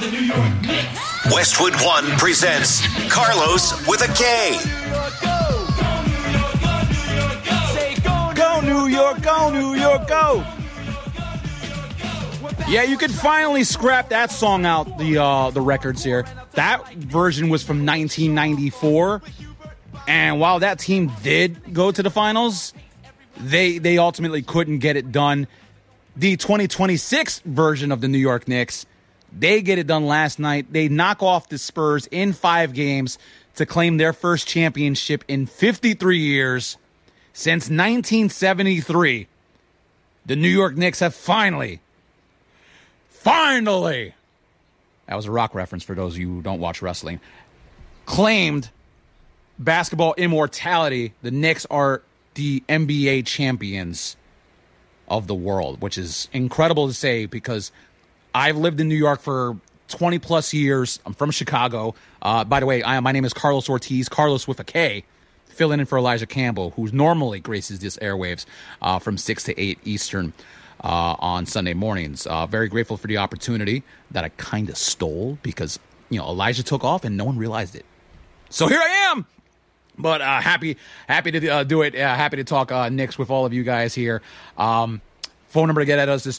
Westwood One presents Carlos with a K. Go New York, go New York, go! Yeah, you could finally scrap that song out the records here. That version was from 1994, and while that team did go to the finals, they ultimately couldn't get it done. The 2026 version of the New York Knicks, they get it done last night. They knock off the Spurs in 5 games to claim their first championship in 53 years. Since 1973, the New York Knicks have finally, that was a Rock reference for those of you who don't watch wrestling, claimed basketball immortality. The Knicks are the NBA champions of the world, which is incredible to say because I've lived in New York for 20 plus years. I'm from Chicago. By the way, my name is Carlos Ortiz, Carlos with a K, filling in for Elijah Campbell, who normally graces this airwaves from 6 to 8 Eastern on Sunday mornings. Very grateful for the opportunity that I kind of stole because, Elijah took off and no one realized it. So here I am. But happy to do it. Happy to talk Knicks with all of you guys here. Phone number to get at us is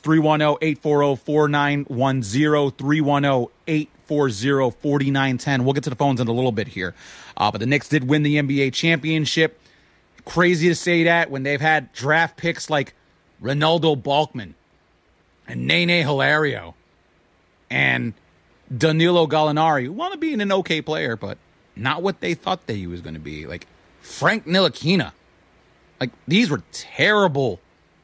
310-840-4910, 310-840-4910. We'll get to the phones in a little bit here. But the Knicks did win the NBA championship. Crazy to say that when they've had draft picks like Ronaldo Balkman and Nene Hilario and Danilo Gallinari, who wound up being an okay player, but not what they thought that he was going to be. Like Frank Ntilikina. Like these were terrible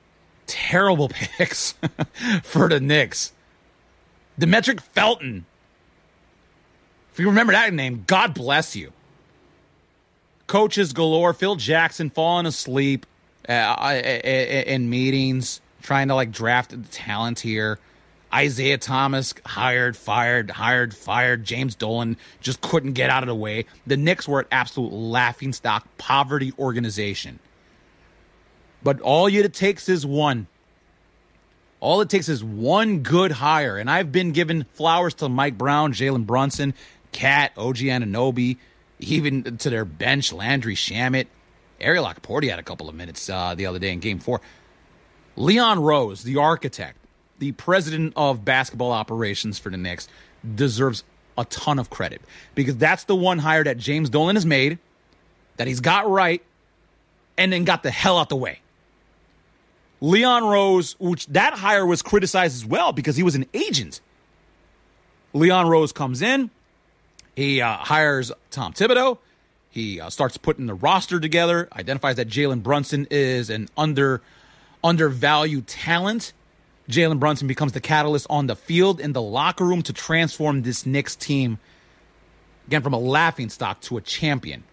picks for the Knicks. Demetric Felton. If you remember that name, God bless you. Coaches galore. Phil Jackson falling asleep in meetings, trying to draft the talent here. Isaiah Thomas hired, fired. James Dolan just couldn't get out of the way. The Knicks were an absolute laughingstock poverty organization. But all it takes is one. All it takes is one good hire. And I've been giving flowers to Mike Brown, Jalen Brunson, Cat, OG Anunoby, even to their bench, Landry Shamet. Ariel Laporte had a couple of minutes the other day in Game 4. Leon Rose, the architect, the president of basketball operations for the Knicks, deserves a ton of credit because that's the one hire that James Dolan has made, that he's got right, and then got the hell out the way. Leon Rose, which that hire was criticized as well because he was an agent. Leon Rose comes in, he hires Tom Thibodeau, he starts putting the roster together, identifies that Jalen Brunson is an undervalued talent. Jalen Brunson becomes the catalyst on the field in the locker room to transform this Knicks team, again, from a laughingstock to a champion.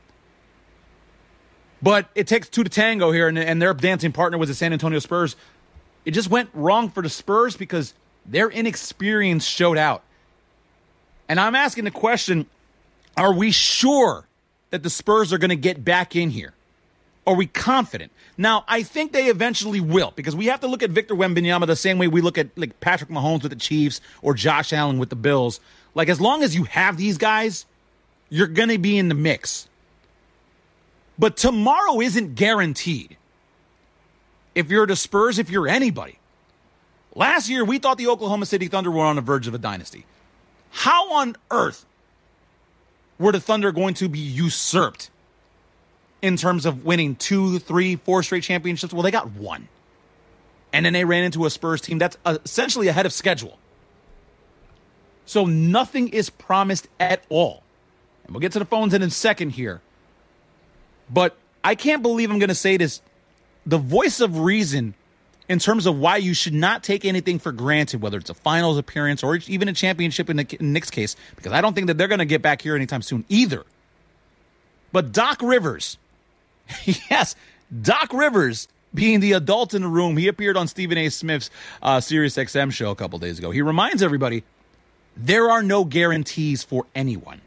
But it takes two to tango here, and their dancing partner was the San Antonio Spurs. It just went wrong for the Spurs because their inexperience showed out. And I'm asking the question, are we sure that the Spurs are going to get back in here? Are we confident? Now, I think they eventually will because we have to look at Victor Wembanyama the same way we look at Patrick Mahomes with the Chiefs or Josh Allen with the Bills. As long as you have these guys, you're going to be in the mix. But tomorrow isn't guaranteed. If you're the Spurs, if you're anybody. Last year, we thought the Oklahoma City Thunder were on the verge of a dynasty. How on earth were the Thunder going to be usurped in terms of winning 2, 3, 4 straight championships? Well, they got one. And then they ran into a Spurs team that's essentially ahead of schedule. So nothing is promised at all. And we'll get to the phones in a second here. But I can't believe I'm going to say this. The voice of reason in terms of why you should not take anything for granted, whether it's a finals appearance or even a championship in the Knicks case, because I don't think that they're going to get back here anytime soon either. But Doc Rivers, yes, Doc Rivers being the adult in the room, he appeared on Stephen A. Smith's SiriusXM show a couple days ago. He reminds everybody, there are no guarantees for anyone.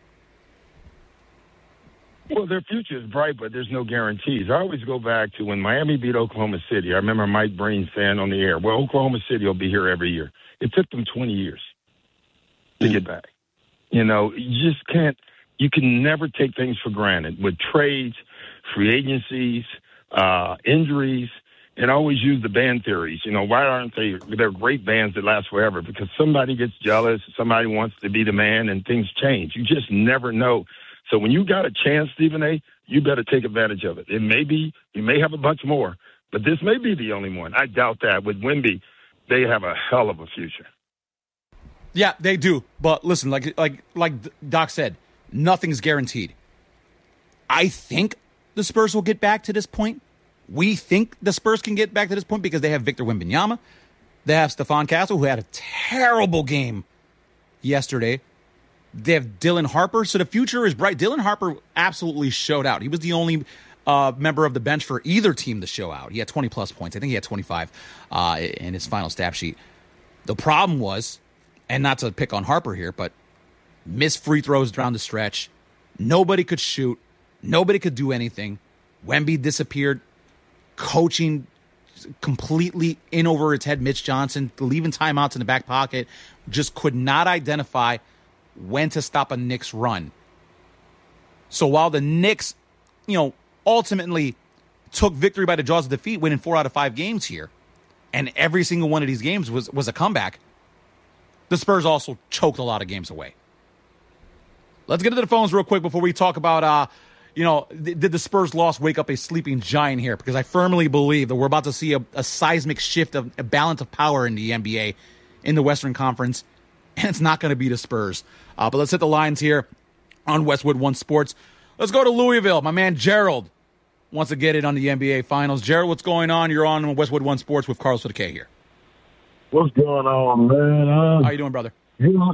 Well, their future is bright, but there's no guarantees. I always go back to when Miami beat Oklahoma City. I remember Mike Breen saying on the air, well, Oklahoma City will be here every year. It took them 20 years. to get back. You know, you just can't. You can never take things for granted with trades, free agencies, injuries, and always use the band theories. You know, why aren't they? They're great bands that last forever because somebody gets jealous, somebody wants to be the man, and things change. You just never know. So when you got a chance, Stephen A., you better take advantage of it. It may be, you may have a bunch more, but this may be the only one. I doubt that. With Wemby, they have a hell of a future. Yeah, they do. But listen, like Doc said, nothing's guaranteed. I think the Spurs will get back to this point. We think the Spurs can get back to this point because they have Victor Wembanyama. They have Stephon Castle, who had a terrible game yesterday. They have Dylan Harper. So the future is bright. Dylan Harper absolutely showed out. He was the only member of the bench for either team to show out. He had 20-plus points. I think he had 25 in his final stat sheet. The problem was, and not to pick on Harper here, but missed free throws down the stretch. Nobody could shoot. Nobody could do anything. Wemby disappeared. Coaching completely in over its head. Mitch Johnson leaving timeouts in the back pocket. Just could not identify when to stop a Knicks run. So while the Knicks, ultimately took victory by the jaws of defeat, winning 4 out of 5 games here, and every single one of these games was a comeback, the Spurs also choked a lot of games away. Let's get into the phones real quick before we talk about, did the Spurs loss wake up a sleeping giant here? Because I firmly believe that we're about to see a seismic shift of a balance of power in the NBA, in the Western Conference, and it's not going to be the Spurs. But let's hit the lines here on Westwood One Sports. Let's go to Louisville. My man Gerald wants to get it on the NBA Finals. Gerald, what's going on? You're on Westwood One Sports with Carlos with a K here. What's going on, man? How you doing, brother?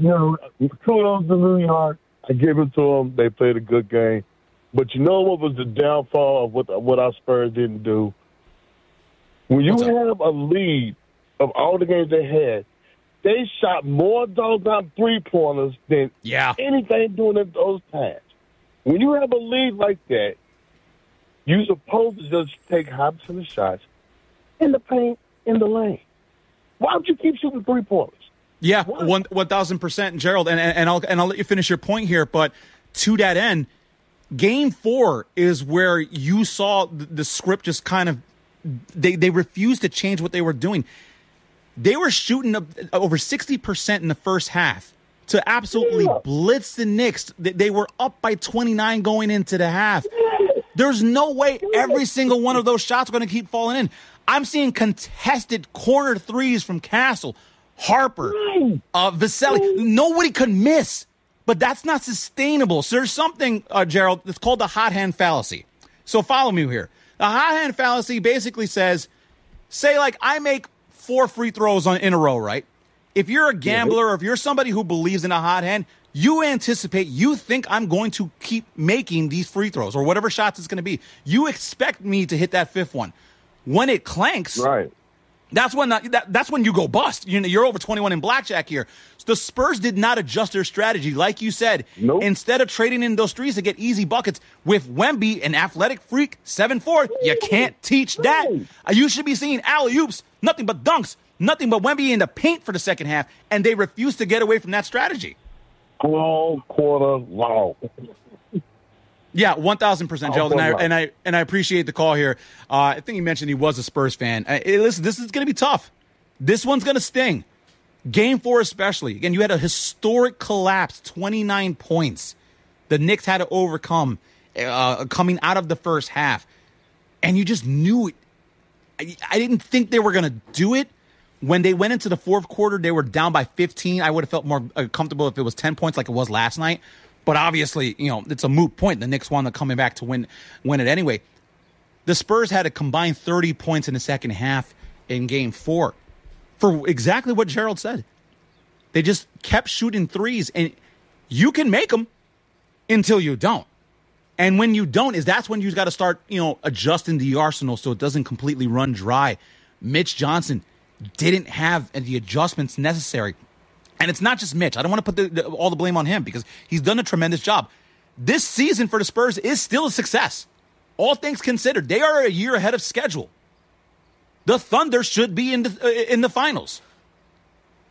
Kudos to New York. I give it to them. They played a good game. But you know what was the downfall of what our Spurs didn't do? When you have a lead of all the games they had, they shot more doggone three-pointers than anything doing at those times. When you have a lead like that, you're supposed to just take high percentage shots in the paint, in the lane. Why don't you keep shooting three-pointers? Yeah, 1,000%, Gerald. And I'll let you finish your point here. But to that end, Game 4 is where you saw the script just kind of they refused to change what they were doing. They were shooting over 60% in the first half to absolutely blitz the Knicks. They were up by 29 going into the half. There's no way every single one of those shots are going to keep falling in. I'm seeing contested corner threes from Castle, Harper, Vaselli. Nobody could miss, but that's not sustainable. So there's something, Gerald, that's called the hot hand fallacy. So follow me here. The hot hand fallacy basically says, say like I make 4 free throws in a row, right? If you're a gambler or if you're somebody who believes in a hot hand, you think I'm going to keep making these free throws or whatever shots it's going to be. You expect me to hit that 5th one. When it clanks, right, that's when you go bust. You're over 21 in blackjack here. So the Spurs did not adjust their strategy. Like you said, instead of trading in those threes to get easy buckets, with Wemby, an athletic freak, 7'4", you can't teach that. You should be seeing alley-oops, nothing but dunks, nothing but Wemby in the paint for the second half, and they refuse to get away from that strategy. Long quarter long. Yeah, 1,000%, Gerald, and I appreciate the call here. I think he mentioned he was a Spurs fan. Listen, this is going to be tough. This one's going to sting. Game 4 especially. Again, you had a historic collapse, 29 points. The Knicks had to overcome coming out of the first half, and you just knew it. I didn't think they were going to do it. When they went into the fourth quarter, they were down by 15. I would have felt more comfortable if it was 10 points like it was last night. But obviously, it's a moot point. The Knicks wound up coming back to win it anyway. The Spurs had a combined 30 points in the second half in Game 4 for exactly what Gerald said. They just kept shooting threes, and you can make them until you don't. And when you don't, that's when you got to start, adjusting the arsenal so it doesn't completely run dry. Mitch Johnson didn't have the adjustments necessary. And it's not just Mitch. I don't want to put all the blame on him because he's done a tremendous job. This season for the Spurs is still a success. All things considered, they are a year ahead of schedule. The Thunder should be in the finals.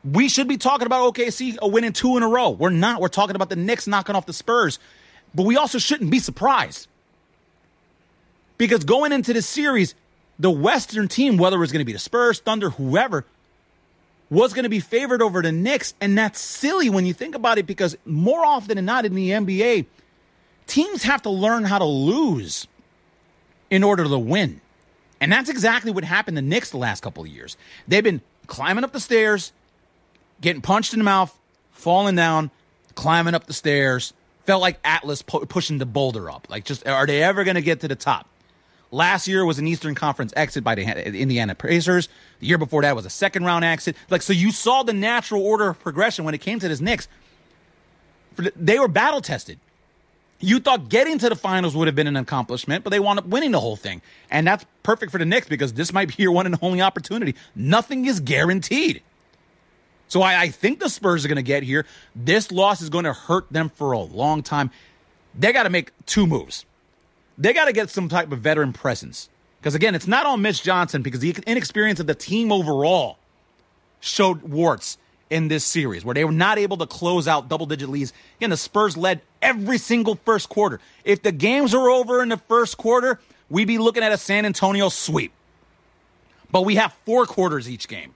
We should be talking about OKC winning 2 in a row. We're not. We're talking about the Knicks knocking off the Spurs. But we also shouldn't be surprised. Because going into this series, the Western team, whether it was going to be the Spurs, Thunder, whoever, was going to be favored over the Knicks. And that's silly when you think about it, because more often than not in the NBA, teams have to learn how to lose in order to win. And that's exactly what happened to the Knicks the last couple of years. They've been climbing up the stairs, getting punched in the mouth, falling down, climbing up the stairs. Felt like Atlas pushing the boulder up. Like, just, are they ever going to get to the top? Last year was an Eastern Conference exit by the Indiana Pacers. The year before that was a second-round exit. Like, so you saw the natural order of progression when it came to this Knicks. They were battle-tested. You thought getting to the finals would have been an accomplishment, but they wound up winning the whole thing. And that's perfect for the Knicks, because this might be your one and only opportunity. Nothing is guaranteed. So I think the Spurs are going to get here. This loss is going to hurt them for a long time. They got to make 2 moves. They got to get some type of veteran presence. Because, again, it's not on Mitch Johnson, because the inexperience of the team overall showed warts in this series, where they were not able to close out double-digit leads. Again, the Spurs led every single first quarter. If the games were over in the first quarter, we'd be looking at a San Antonio sweep. But we have 4 quarters each game.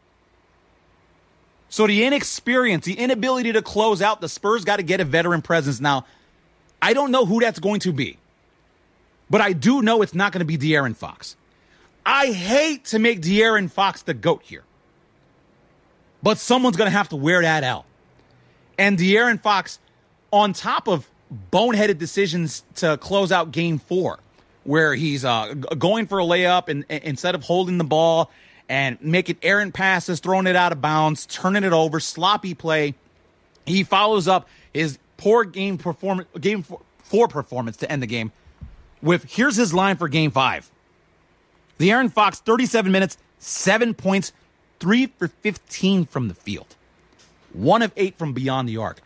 So the inexperience, the inability to close out, the Spurs got to get a veteran presence. Now, I don't know who that's going to be, but I do know it's not going to be De'Aaron Fox. I hate to make De'Aaron Fox the GOAT here, but someone's going to have to wear that out. And De'Aaron Fox, on top of boneheaded decisions to close out Game 4, where he's going for a layup and instead of holding the ball and making errant passes, throwing it out of bounds, turning it over, sloppy play. He follows up his poor game 4 performance to end the game with, here's his line for Game 5. De'Aaron Fox, 37 minutes, 7 points, 3 for 15 from the field. 1 of 8 from beyond the arc.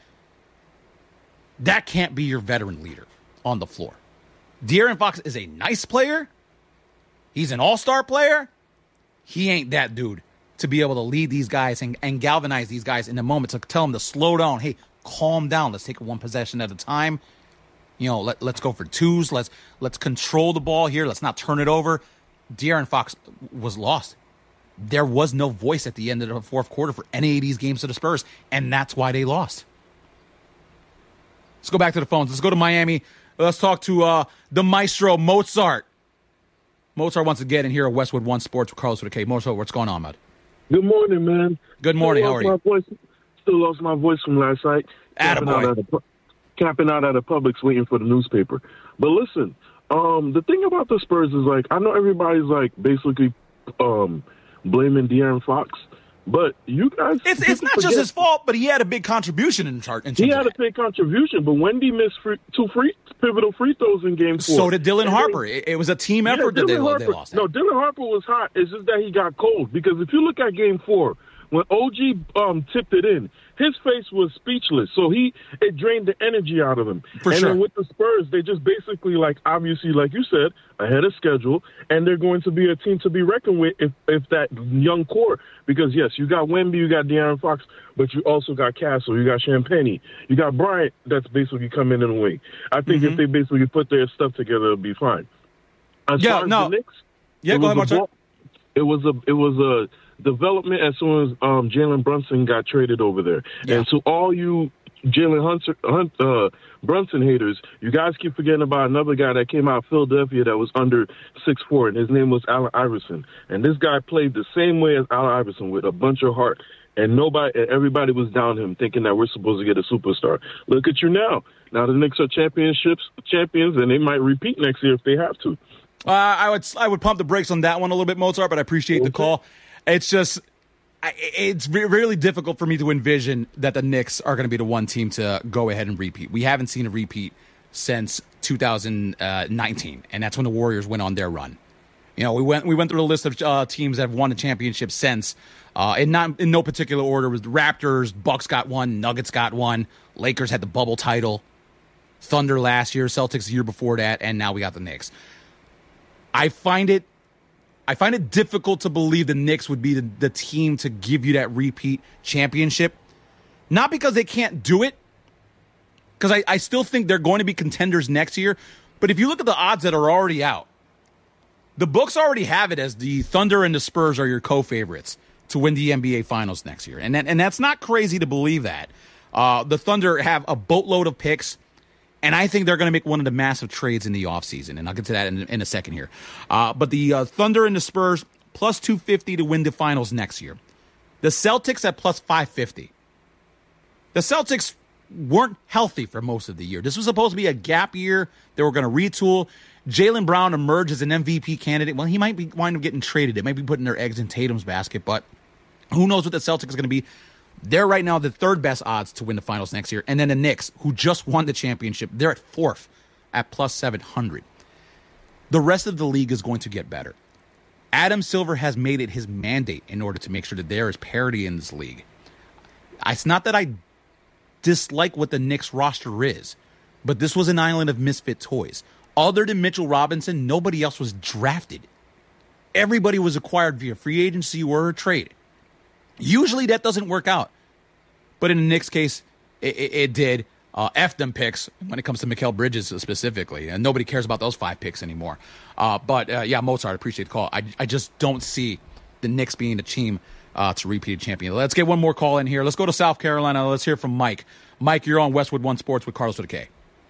That can't be your veteran leader on the floor. De'Aaron Fox is a nice player. He's an all-star player. He ain't that dude to be able to lead these guys and galvanize these guys in the moment, to tell them to slow down. Hey, calm down. Let's take it 1 possession at a time. You know, let's go for 2s. Let's control the ball here. Let's not turn it over. De'Aaron Fox was lost. There was no voice at the end of the 4th quarter for any of these games to the Spurs, and that's why they lost. Let's go back to the phones. Let's go to Miami. Let's talk to the maestro, Mozart. Mozart once again in here at Westwood One Sports with Carlos with a K. Mozart, what's going on, bud? Good morning, man. Good morning. How are you? Still lost my voice from last night. Camping out at a Publix waiting for the newspaper. But listen, the thing about the Spurs is, like, I know everybody's, like, basically blaming De'Aaron Fox, but you guys... It's not just his fault, but he had a big contribution in charge. He had a big contribution, but Wendy missed 2 pivotal free throws in Game 4. So did Dylan Harper. It was a team effort that they lost. No, Dylan Harper was hot. It's just that he got cold. Because if you look at Game 4, when OG tipped it in, his face was speechless. So it drained the energy out of him. For sure. And then with the Spurs, they just basically, like, obviously, like you said, ahead of schedule, and they're going to be a team to be reckoned with if that young core. Because, yes, you got Wemby, you got De'Aaron Fox, but you also got Castle, you got Champagnie, you got Bryant that's basically coming in the wing. I think if they basically put their stuff together, it'll be fine. As far as the Knicks, go ahead, Marcel. It was a development as soon as Jalen Brunson got traded over there. Yeah. And to all you Jalen Brunson haters, you guys keep forgetting about another guy that came out of Philadelphia that was under 6'4", and his name was Allen Iverson. And this guy played the same way as Allen Iverson, with a bunch of heart. And everybody was down him, thinking that we're supposed to get a superstar. Look at you now. Now the Knicks are champions, and they might repeat next year if they have to. I would pump the brakes on that one a little bit, Mozart, but I appreciate the call. It's just, it's really difficult for me to envision that the Knicks are going to be the one team to go ahead and repeat. We haven't seen a repeat since 2019, and that's when the Warriors went on their run. You know, we went through the list of teams that have won a championship since. In no particular order. It was the Raptors, Bucks got one, Nuggets got one, Lakers had the bubble title, Thunder last year, Celtics the year before that, and now we got the Knicks. I find it I find it difficult to believe the Knicks would be the team to give you that repeat championship. Not because they can't do it, because I still think they're going to be contenders next year. But if you look at the odds that are already out, the books already have it as the Thunder and the Spurs are your co-favorites to win the NBA Finals next year. And that's not crazy to believe that. The Thunder have a boatload of picks, and I think they're going to make one of the massive trades in the offseason. And I'll get to that in a second here. But the Thunder and the Spurs, plus 250 to win the Finals next year. The Celtics at plus 550. The Celtics weren't healthy for most of the year. This was supposed to be a gap year. They were going to retool. Jaylen Brown emerged as an MVP candidate. Well, he might be wind up getting traded. It might be putting their eggs in Tatum's basket, but who knows what the Celtics is going to be. They're right now the third best odds to win the Finals next year. And then the Knicks, who just won the championship, they're at fourth at plus 700. The rest of the league is going to get better. Adam Silver has made it his mandate in order to make sure that there is parity in this league. It's not that I dislike what the Knicks roster is, but this was an island of misfit toys. Other than Mitchell Robinson, nobody else was drafted. Everybody was acquired via free agency or a trade. Usually that doesn't work out. But in the Knicks case, it did. F them picks when it comes to Mikal Bridges specifically. And nobody cares about those 5 picks anymore. But Mozart, I appreciate the call. I just don't see the Knicks being the team to repeat champion. Let's get one more call in here. Let's go to South Carolina. Let's hear from Mike. Mike, you're on Westwood One Sports with Carlos with a K.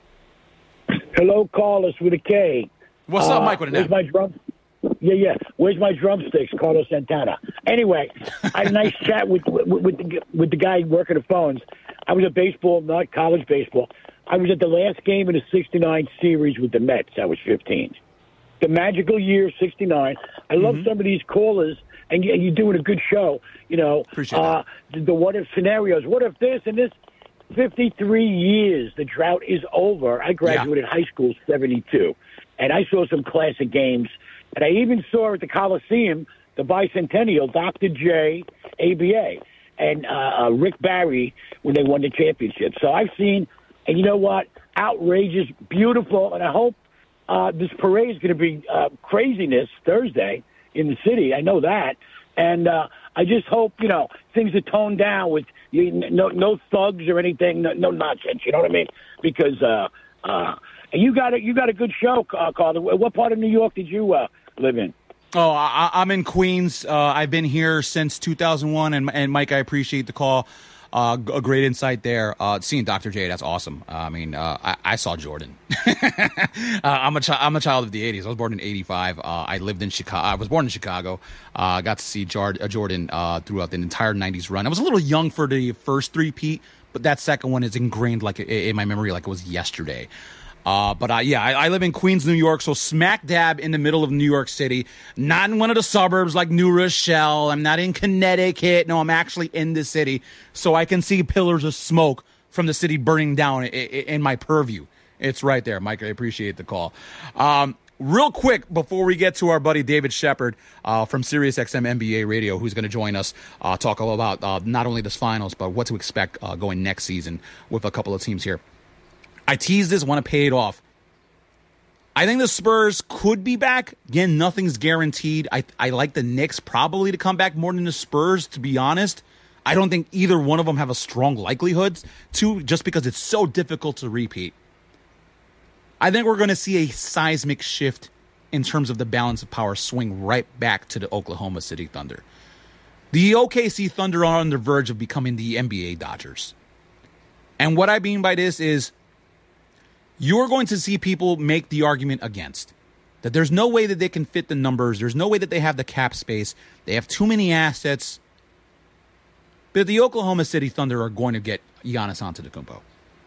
Hello, Carlos with a K. What's up, Mike with an Where's M? my drum? Yeah. Where's my drumsticks, Carlos Santana? Anyway, I had a nice chat with the guy working the phones. I was at baseball, not college baseball. I was at the last game of the '69 series with the Mets. I was 15. The magical year '69. I love some of these callers, and you're doing a good show. You know, appreciate the what if scenarios. What if this and this? 53 years, the drought is over. I graduated high school 72, and I saw some classic games. And I even saw at the Coliseum, the bicentennial, Dr. J, ABA, and Rick Barry when they won the championship. So I've seen, and you know what? Outrageous, beautiful, and I hope this parade is going to be craziness Thursday in the city. I know that. And I just hope, things are toned down with no thugs or anything, no nonsense. You know what I mean? Because you got a good show, Carl. What part of New York did you live in? Oh, I'm in Queens. I've been here since 2001, and Mike, I appreciate the call. A great insight there. Seeing Dr. J, that's awesome. I mean, I saw Jordan. I'm a child of the 80s. I was born in 85. I lived in Chicago. I was born in Chicago. Got to see Jordan throughout the entire 90s run. I was a little young for the first three-peat, but that second one is ingrained like in my memory like it was yesterday. I live in Queens, New York, so smack dab in the middle of New York City. Not in one of the suburbs like New Rochelle. I'm not in Connecticut. No, I'm actually in the city, so I can see pillars of smoke from the city burning down in my purview. It's right there, Mike. I appreciate the call. Real quick, before we get to our buddy David Shepard from SiriusXM NBA Radio, who's going to join us, talk all about not only this finals, but what to expect going next season with a couple of teams here. I teased this, want to pay it off. I think the Spurs could be back. Again, nothing's guaranteed. I like the Knicks probably to come back more than the Spurs, to be honest. I don't think either one of them have a strong likelihood to, just because it's so difficult to repeat. I think we're going to see a seismic shift in terms of the balance of power swing right back to the Oklahoma City Thunder. The OKC Thunder are on the verge of becoming the NBA Dodgers. And what I mean by this is, you're going to see people make the argument against that there's no way that they can fit the numbers. There's no way that they have the cap space. They have too many assets. But the Oklahoma City Thunder are going to get Giannis Antetokounmpo.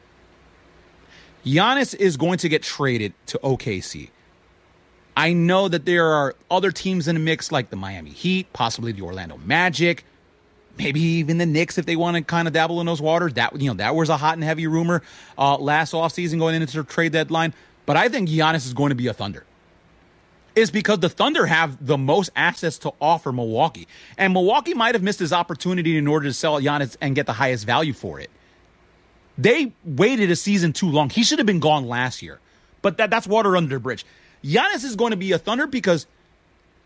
Giannis is going to get traded to OKC. I know that there are other teams in the mix like the Miami Heat, possibly the Orlando Magic, maybe even the Knicks if they want to kind of dabble in those waters. That was a hot and heavy rumor last offseason going into the trade deadline. But I think Giannis is going to be a Thunder. It's because the Thunder have the most assets to offer Milwaukee. And Milwaukee might have missed his opportunity in order to sell Giannis and get the highest value for it. They waited a season too long. He should have been gone last year. But that's water under the bridge. Giannis is going to be a Thunder because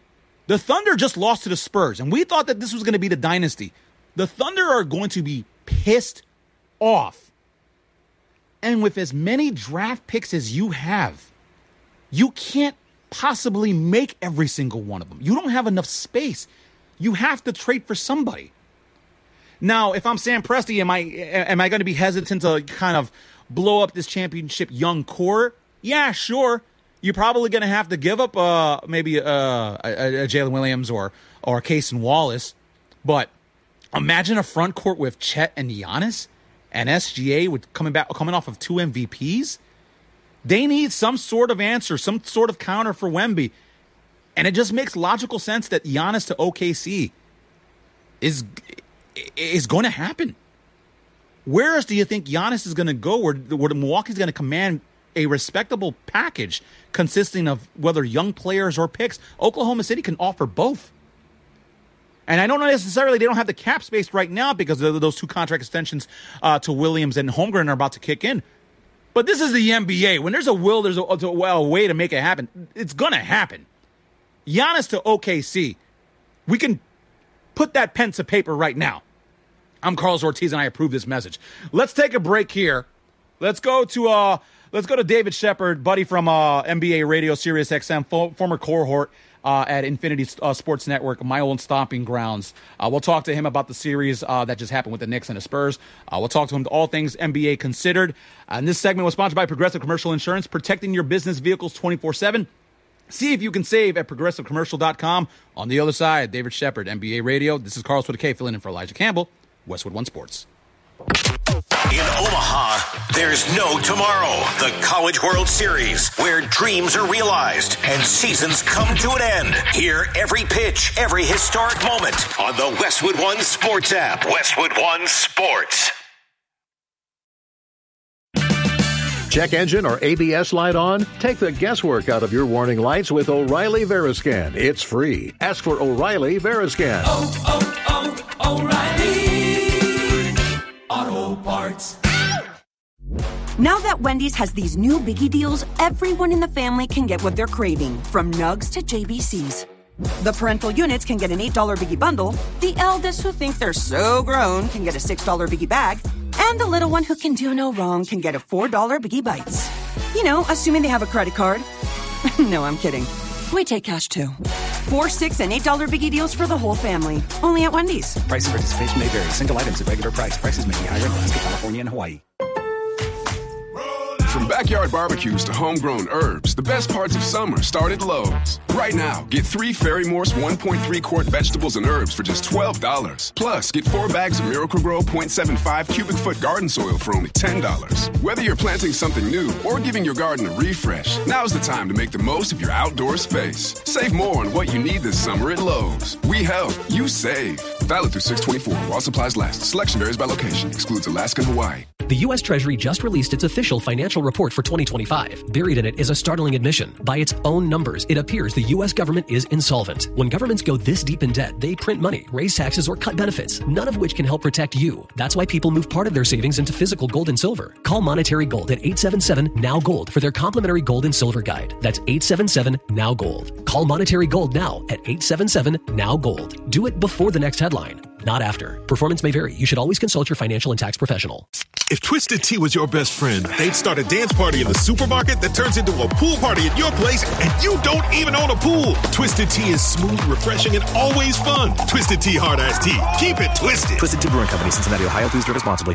The Thunder just lost to the Spurs, and we thought that this was going to be the dynasty. The Thunder are going to be pissed off. And with as many draft picks as you have, you can't possibly make every single one of them. You don't have enough space. You have to trade for somebody. Now, if I'm Sam Presti, am I going to be hesitant to kind of blow up this championship young core? Yeah, sure. You're probably going to have to give up maybe a Jalen Williams or Cason Wallace. But imagine a front court with Chet and Giannis and SGA with coming off of 2 MVPs. They need some sort of answer, some sort of counter for Wemby. And it just makes logical sense that Giannis to OKC is going to happen. Where else do you think Giannis is going to go where Milwaukee's going to command a respectable package consisting of whether young players or picks? Oklahoma City can offer both. And I don't know necessarily they don't have the cap space right now because those 2 contract extensions to Williams and Holmgren are about to kick in. But this is the NBA. When there's a will, there's a way to make it happen. It's going to happen. Giannis to OKC. We can put that pen to paper right now. I'm Carlos Ortiz, and I approve this message. Let's take a break here. Let's go to David Shepard, buddy from NBA Radio, Sirius XM, former cohort at Infinity Sports Network, my own stomping grounds. We'll talk to him about the series that just happened with the Knicks and the Spurs. We'll talk to him all things NBA considered. And this segment was sponsored by Progressive Commercial Insurance, protecting your business vehicles 24/7. See if you can save at progressivecommercial.com. On the other side, David Shepard, NBA Radio. This is Carlos with a K, filling in for Elijah Campbell, Westwood One Sports. In Omaha, there's no tomorrow. The College World Series, where dreams are realized and seasons come to an end. Hear every pitch, every historic moment on the Westwood One Sports app. Westwood One Sports. Check engine or ABS light on? Take the guesswork out of your warning lights with O'Reilly Veriscan. It's free. Ask for O'Reilly Veriscan. O'Reilly Auto Parts. Now that Wendy's has these new biggie deals, everyone in the family can get what they're craving, from nugs to JBCs. The parental units can get an $8 biggie bundle, the eldest who think they're so grown can get a $6 biggie bag, and the little one who can do no wrong can get a $4 biggie bites. You know, assuming they have a credit card. No, I'm kidding. We take cash too. $4, $6, and $8 biggie deals for the whole family. Only at Wendy's. Price and participation may vary. Single items at regular price. Prices may be higher in Alaska, California, and Hawaii. From backyard barbecues to homegrown herbs, the best parts of summer start at Lowe's. Right now, get 3 Ferry-Morse 1.3-quart vegetables and herbs for just $12. Plus, get 4 bags of Miracle-Gro 0.75 cubic foot garden soil for only $10. Whether you're planting something new or giving your garden a refresh, now's the time to make the most of your outdoor space. Save more on what you need this summer at Lowe's. We help, you save. Valid through 6/24 while supplies last. Selection varies by location. Excludes Alaska and Hawaii. The U.S. Treasury just released its official financial report for 2025. Buried in it is a startling admission. By its own numbers, it appears the U.S. government is insolvent. When governments go this deep in debt, they print money, raise taxes, or cut benefits, none of which can help protect you. That's why people move part of their savings into physical gold and silver. Call Monetary Gold at 877-NOW-GOLD for their complimentary gold and silver guide. That's 877-NOW-GOLD. Call Monetary Gold now at 877-NOW-GOLD. Do it before the next headline, not after. Performance may vary. You should always consult your financial and tax professional. If Twisted Tea was your best friend, they'd start a dance party in the supermarket that turns into a pool party at your place, and you don't even own a pool. Twisted Tea is smooth, refreshing, and always fun. Twisted Tea Hard Iced Tea. Keep it twisted. Twisted Tea Brewing Company, Cincinnati, Ohio. Please drink responsibly.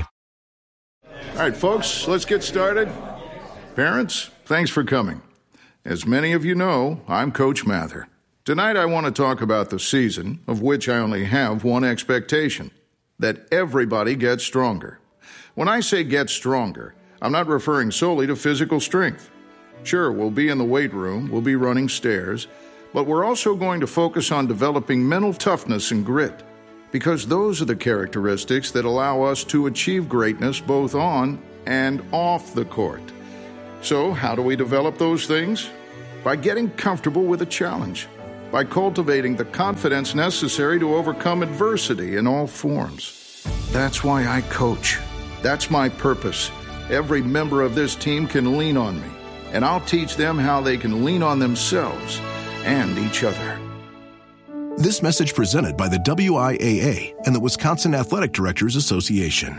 All right, folks, let's get started. Parents, thanks for coming. As many of you know, I'm Coach Mather. Tonight I want to talk about the season, of which I only have one expectation, that everybody gets stronger. When I say get stronger, I'm not referring solely to physical strength. Sure, we'll be in the weight room, we'll be running stairs, but we're also going to focus on developing mental toughness and grit, because those are the characteristics that allow us to achieve greatness both on and off the court. So, how do we develop those things? By getting comfortable with a challenge, by cultivating the confidence necessary to overcome adversity in all forms. That's why I coach. That's my purpose. Every member of this team can lean on me, and I'll teach them how they can lean on themselves and each other. This message presented by the WIAA and the Wisconsin Athletic Directors Association.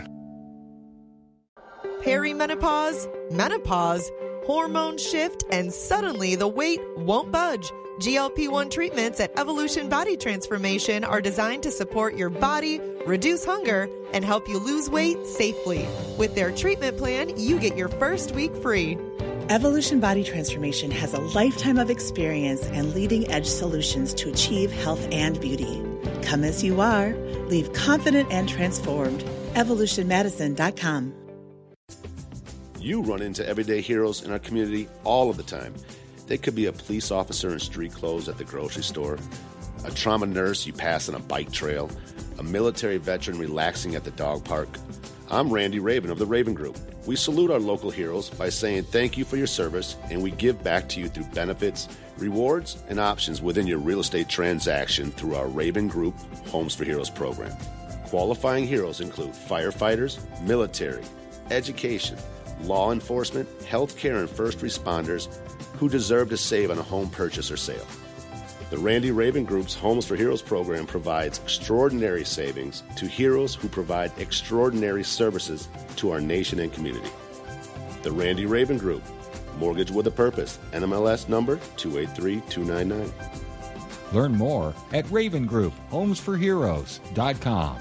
Perimenopause, menopause, hormone shift, and suddenly the weight won't budge. GLP-1 treatments at Evolution Body Transformation are designed to support your body, reduce hunger, and help you lose weight safely. With their treatment plan, you get your first week free. Evolution Body Transformation has a lifetime of experience and leading-edge solutions to achieve health and beauty. Come as you are. Leave confident and transformed. EvolutionMedicine.com. You run into everyday heroes in our community all of the time. They could be a police officer in street clothes at the grocery store, a trauma nurse you pass on a bike trail, a military veteran relaxing at the dog park. I'm Randy Raven of the Raven Group. We salute our local heroes by saying thank you for your service, and we give back to you through benefits, rewards, and options within your real estate transaction through our Raven Group Homes for Heroes program. Qualifying heroes include firefighters, military, education, law enforcement, healthcare, and first responders who deserve to save on a home purchase or sale. The Randy Raven Group's Homes for Heroes program provides extraordinary savings to heroes who provide extraordinary services to our nation and community. The Randy Raven Group, mortgage with a purpose, NMLS number 283299. Learn more at RavenGroupHomesForHeroes.com.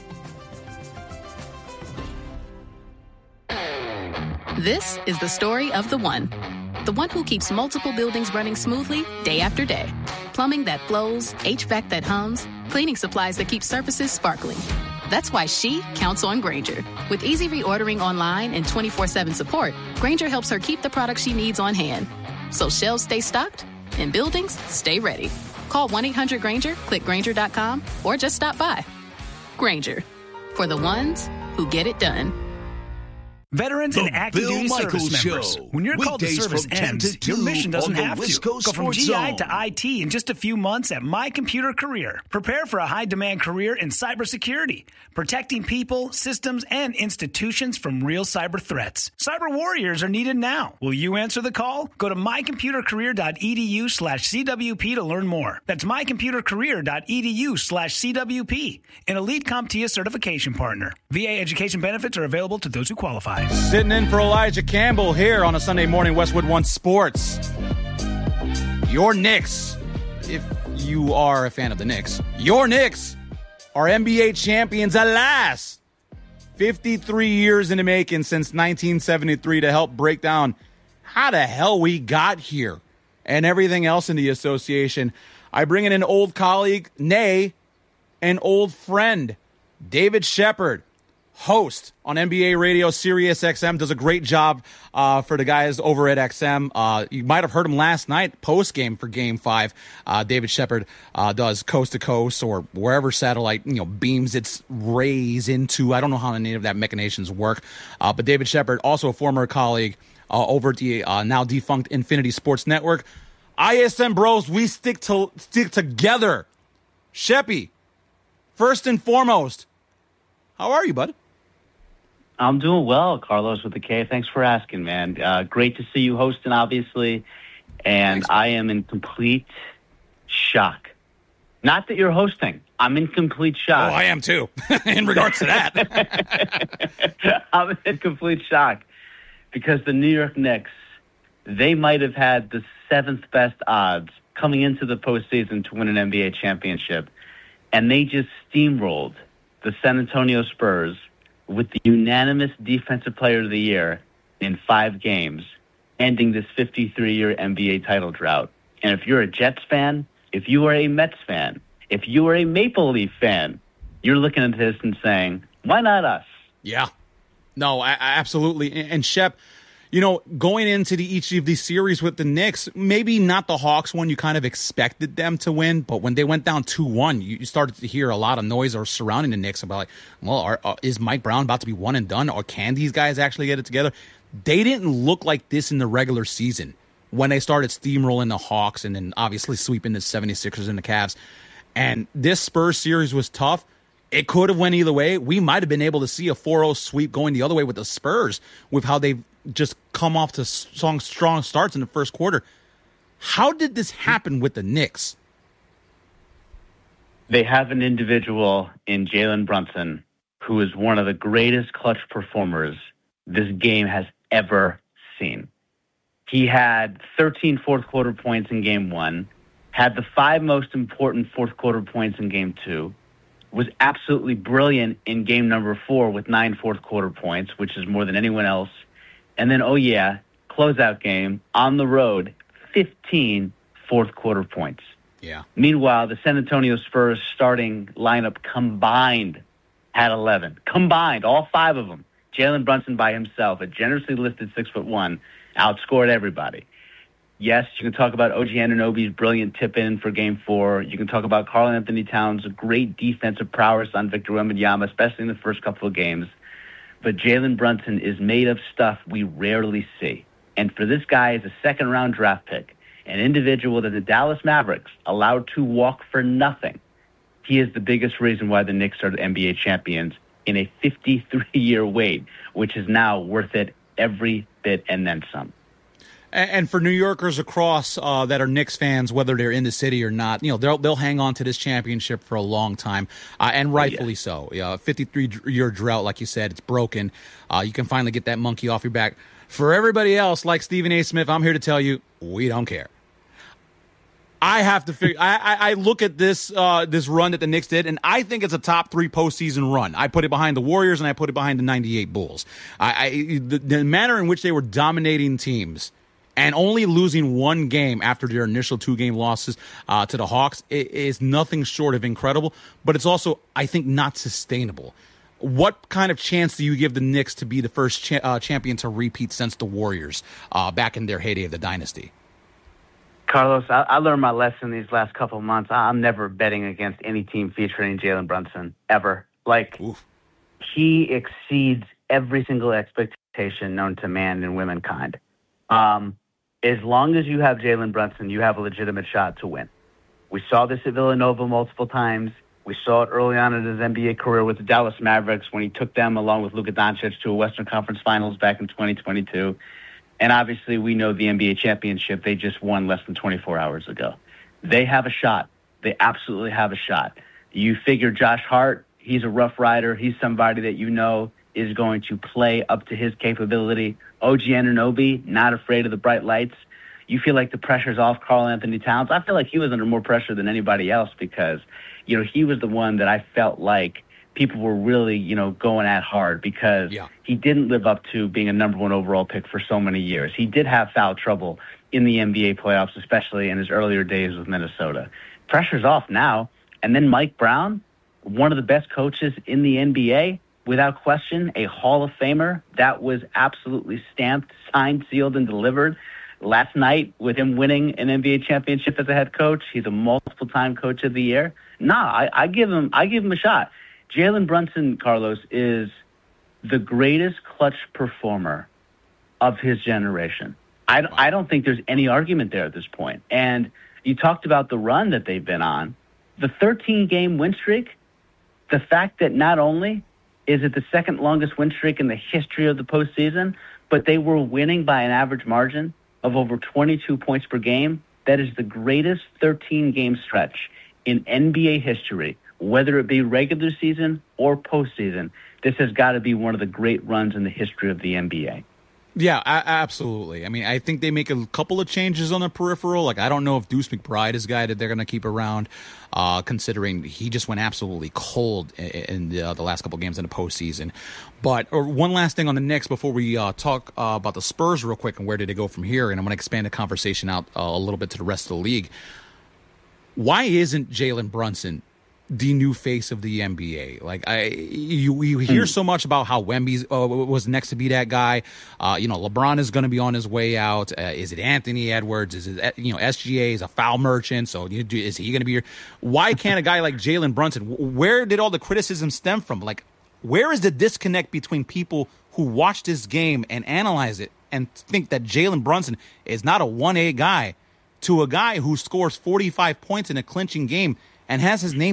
This is the story of the one who keeps multiple buildings running smoothly day after day. Plumbing that flows, HVAC that hums, cleaning supplies that keep surfaces sparkling. That's why she counts on Grainger. With easy reordering online and 24/7 support, Grainger helps her keep the products she needs on hand. So shelves stay stocked and buildings stay ready. Call 1-800-GRAINGER, click Grainger.com, or just stop by. Grainger, for the ones who get it done. Veterans and active duty service members. When your call to service ends, your mission doesn't have to. Go from GI to IT in just a few months at My Computer Career. Prepare for a high-demand career in cybersecurity, protecting people, systems, and institutions from real cyber threats. Cyber warriors are needed now. Will you answer the call? Go to mycomputercareer.edu/CWP to learn more. That's mycomputercareer.edu/CWP, an Elite CompTIA certification partner. VA education benefits are available to those who qualify. Sitting in for Elijah Campbell here on a Sunday morning, Westwood One Sports. Your Knicks, if you are a fan of the Knicks, your Knicks are NBA champions at last. 53 years in the making since 1973 to help break down how the hell we got here and everything else in the association. I bring in an old colleague, nay, an old friend, David Shepard, host on NBA radio, Sirius XM, does a great job for the guys over at XM. You might have heard him last night, post-game for Game 5. David Shepard does coast to coast or wherever satellite beams its rays into. I don't know how any of that machinations work. But David Shepard, also a former colleague over at the now defunct Infinity Sports Network. ISM Bros, we stick together. Sheppy, first and foremost, how are you, bud? I'm doing well, Carlos with the K. Thanks for asking, man. Great to see you hosting, obviously. And thanks, I am in complete shock. Not that you're hosting. I'm in complete shock. Oh, I am too, in regards to that. I'm in complete shock because the New York Knicks, they might have had the 7th best odds coming into the postseason to win an NBA championship. And they just steamrolled the San Antonio Spurs with the unanimous Defensive Player of the Year in 5 games, ending this 53-year NBA title drought. And if you're a Jets fan, if you are a Mets fan, if you are a Maple Leaf fan, you're looking at this and saying, why not us? Yeah. No, absolutely. And Shep, going into each of these series with the Knicks, maybe not the Hawks one, you kind of expected them to win, but when they went down 2-1, you started to hear a lot of noise surrounding the Knicks about, is Mike Brown about to be one and done, or can these guys actually get it together? They didn't look like this in the regular season when they started steamrolling the Hawks and then obviously sweeping the 76ers and the Cavs. And this Spurs series was tough. It could have went either way. We might have been able to see a 4-0 sweep going the other way with the Spurs with how they've just come off to strong starts in the first quarter. How did this happen with the Knicks? They have an individual in Jalen Brunson who is one of the greatest clutch performers this game has ever seen. He had 13 fourth-quarter points in Game 1, had the 5 most important fourth-quarter points in Game 2, was absolutely brilliant in Game number 4 with 9 fourth-quarter points, which is more than anyone else. And then, closeout game, on the road, 15 fourth-quarter points. Yeah. Meanwhile, the San Antonio Spurs starting lineup combined had 11. Combined, all 5 of them. Jalen Brunson by himself, a generously listed 6'1", outscored everybody. Yes, you can talk about OG Anunoby's brilliant tip-in for Game 4. You can talk about Karl-Anthony Towns' great defensive prowess on Victor Wembanyama, especially in the first couple of games. But Jalen Brunson is made of stuff we rarely see. And for this guy as a second-round draft pick, an individual that the Dallas Mavericks allowed to walk for nothing, he is the biggest reason why the Knicks are the NBA champions in a 53-year wait, which is now worth it every bit and then some. And for New Yorkers across that are Knicks fans, whether they're in the city or not, they'll hang on to this championship for a long time, and rightfully so. 53-year drought, like you said, it's broken. You can finally get that monkey off your back. For everybody else, like Stephen A. Smith, I'm here to tell you, we don't care. I have to figure. I look at this run that the Knicks did, and I think it's a top 3 postseason run. I put it behind the Warriors, and I put it behind the '98 Bulls. The manner in which they were dominating teams and only losing 1 game after their initial 2-game losses to the Hawks is nothing short of incredible. But it's also, I think, not sustainable. What kind of chance do you give the Knicks to be the first champion to repeat since the Warriors back in their heyday of the dynasty? Carlos, I learned my lesson these last couple of months. I'm never betting against any team featuring Jalen Brunson, ever. He exceeds every single expectation known to man and womankind. As long as you have Jalen Brunson, you have a legitimate shot to win. We saw this at Villanova multiple times. We saw it early on in his NBA career with the Dallas Mavericks when he took them, along with Luka Doncic, to a Western Conference Finals back in 2022. And obviously, we know the NBA championship they just won less than 24 hours ago. They have a shot. They absolutely have a shot. You figure Josh Hart, he's a rough rider. He's somebody that you know is going to play up to his capability. OG Anunoby, not afraid of the bright lights. You feel like the pressure's off Karl-Anthony Towns. I feel like he was under more pressure than anybody else because, he was the one that I felt like people were really, going at hard because he didn't live up to being a number 1 overall pick for so many years. He did have foul trouble in the NBA playoffs, especially in his earlier days with Minnesota. Pressure's off now. And then Mike Brown, one of the best coaches in the NBA, without question, a Hall of Famer. That was absolutely stamped, signed, sealed, and delivered. Last night, with him winning an NBA championship as a head coach, he's a multiple-time coach of the year. I give him a shot. Jalen Brunson, Carlos, is the greatest clutch performer of his generation. I don't think there's any argument there at this point. And you talked about the run that they've been on. The 13-game win streak, the fact that not only is it the second longest win streak in the history of the postseason, but they were winning by an average margin of over 22 points per game. That is the greatest 13-game stretch in NBA history, whether it be regular season or postseason. This has got to be one of the great runs in the history of the NBA. Yeah, absolutely. I mean, I think they make a couple of changes on the peripheral. I don't know if Deuce McBride is a guy that they're going to keep around, considering he just went absolutely cold in the last couple of games in the postseason. But one last thing on the Knicks before we talk about the Spurs real quick and where did they go from here, and I'm going to expand the conversation out a little bit to the rest of the league. Why isn't Jalen Brunson the new face of the NBA? You hear so much about how Wemby was next to be that guy. LeBron is going to be on his way out. Is it Anthony Edwards? Is it SGA is a foul merchant? So is he going to be here? Why can't a guy like Jalen Brunson? Where did all the criticism stem from? Where is the disconnect between people who watch this game and analyze it and think that Jalen Brunson is not a 1A guy to a guy who scores 45 points in a clinching game and has his name